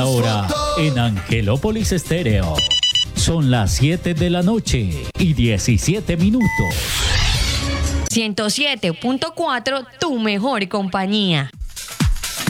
Ahora en Angelópolis Estéreo. Son las 7 de la noche y 17 minutos. 107.4, tu mejor compañía.